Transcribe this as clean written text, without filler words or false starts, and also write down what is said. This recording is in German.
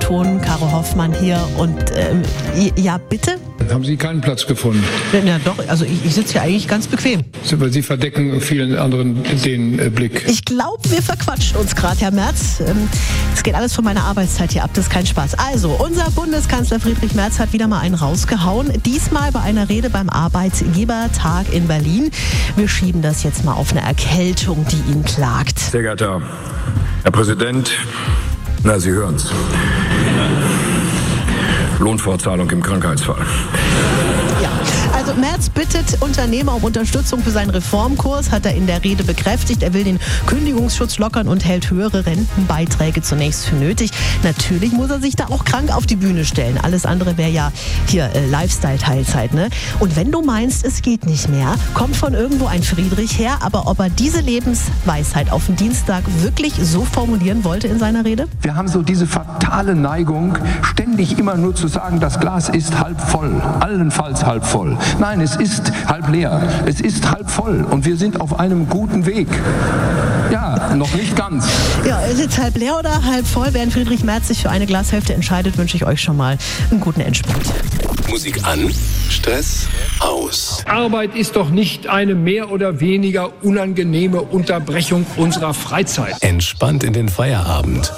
Telefon. Caro Hoffmann hier und ja, bitte? Haben Sie keinen Platz gefunden? Ja doch, also ich sitze hier eigentlich ganz bequem. Aber Sie verdecken vielen anderen den Blick. Ich glaube, wir verquatschen uns gerade, Herr Merz. Es geht alles von meiner Arbeitszeit hier ab, das ist kein Spaß. Also, unser Bundeskanzler Friedrich Merz hat wieder mal einen rausgehauen. Diesmal bei einer Rede beim Arbeitgebertag in Berlin. Wir schieben das jetzt mal auf eine Erkältung, die ihn plagt. Sehr geehrter Herr Präsident, na, Sie hören's. Lohnfortzahlung im Krankheitsfall. Ja, also Merz bittet Unternehmer um Unterstützung für seinen Reformkurs, hat er in der Rede bekräftigt. Er will den Kündigungsschutz lockern und hält höhere Rentenbeiträge zunächst für nötig. Natürlich muss er sich da auch krank auf die Bühne stellen. Alles andere wäre ja hier Lifestyle-Teilzeit, ne? Und wenn du meinst, es geht nicht mehr, kommt von irgendwo ein Friedrich her. Aber ob er diese Lebensweisheit auf den Dienstag wirklich so formulieren wollte in seiner Rede? Wir haben so diese fatale Neigung, ständig immer nur zu sagen, das Glas ist halb voll, allenfalls halb voll. Nein, es ist halb leer, es ist halb voll und wir sind auf einem guten Weg. Ja, noch nicht ganz. Ja, ist jetzt halb leer oder halb voll? Während Friedrich Merz sich für eine Glashälfte entscheidet, wünsche ich euch schon mal einen guten Endspurt. Musik an, Stress aus. Arbeit ist doch nicht eine mehr oder weniger unangenehme Unterbrechung unserer Freizeit. Entspannt in den Feierabend.